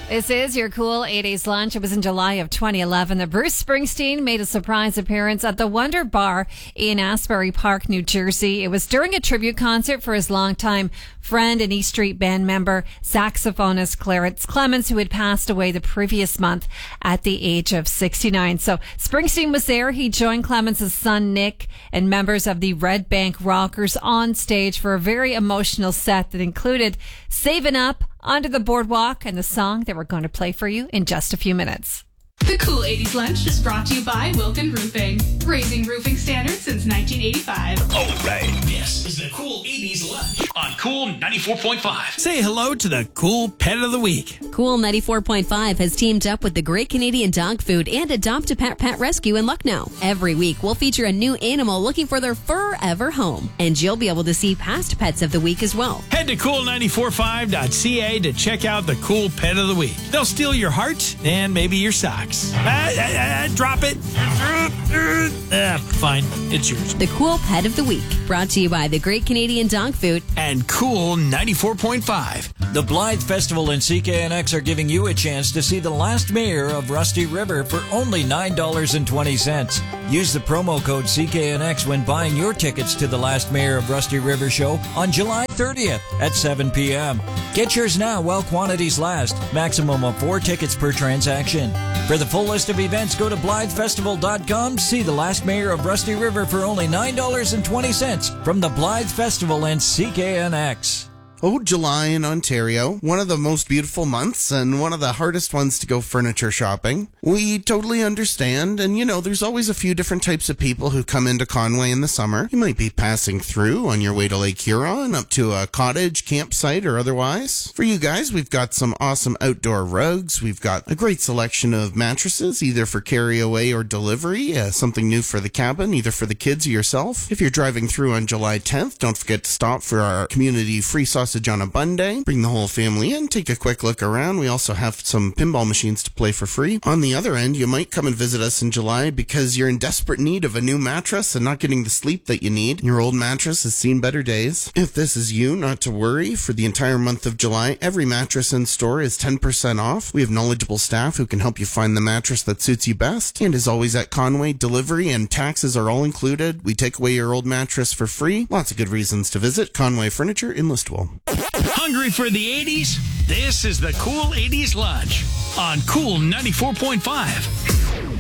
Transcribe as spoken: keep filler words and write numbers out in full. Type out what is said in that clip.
This is your cool eighties lunch. It was in July of twenty eleven that Bruce Springsteen made a surprise appearance at the Wonder Bar in Asbury Park, New Jersey. It was during a tribute concert for his longtime friend and E Street Band member, saxophonist Clarence Clemons, who had passed away the previous month at the age of sixty-nine. So Springsteen was there. He joined Clemons' son, Nick, and members of the Red Bank Rockers on stage for a very emotional set that included Savin' Up, Onto the Boardwalk, and the song that we're going to play for you in just a few minutes. The Cool eighties Lunch is brought to you by Wilkin Roofing, raising roofing standards since nineteen eighty-five. All right, this is the Cool eighties Lunch on Cool ninety-four point five. Say hello to the Cool Pet of the Week. Cool ninety-four point five has teamed up with the Great Canadian Dog Food and Adopt a Pet Pet Rescue in Lucknow. Every week, we'll feature a new animal looking for their forever home, and you'll be able to see past pets of the week as well. Head to cool nine four five dot c a to check out the Cool Pet of the Week. They'll steal your heart and maybe your socks. Ah, ah, ah, drop it. Ah, fine, it's yours. The Cool Pet of the Week, brought to you by the Great Canadian Dog Food and Cool ninety-four point five. The Blythe Festival and C K N X are giving you a chance to see the last mayor of Rusty River for only nine dollars and twenty cents. Use the promo code C K N X when buying your tickets to the last mayor of Rusty River show on July thirtieth at seven p.m. Get yours now while quantities last. Maximum of four tickets per transaction. For the full list of events, go to Blythe Festival dot com. See the last mayor of Rusty River for only nine dollars and twenty cents from the Blythe Festival and C K N X. Oh, July in Ontario, one of the most beautiful months and one of the hardest ones to go furniture shopping. We totally understand, and you know, there's always a few different types of people who come into Conway in the summer. You might be passing through on your way to Lake Huron, up to a cottage, campsite, or otherwise. For you guys, we've got some awesome outdoor rugs. We've got a great selection of mattresses, either for carry away or delivery, uh, something new for the cabin, either for the kids or yourself. If you're driving through on July tenth, don't forget to stop for our community free sausage on a Bunday. Bring the whole family in, take a quick look around. We also have some pinball machines to play for free. On the other end, you might come and visit us in July because you're in desperate need of a new mattress and not getting the sleep that you need. Your old mattress has seen better days. If this is you, not to worry. For the entire month of July, every mattress in store is ten percent off. We have knowledgeable staff who can help you find the mattress that suits you best. And as always at Conway, delivery and taxes are all included. We take away your old mattress for free. Lots of good reasons to visit Conway Furniture in Listowel. Hungry for the eighties? This is the Cool eighties Lunch on Cool ninety-four point five.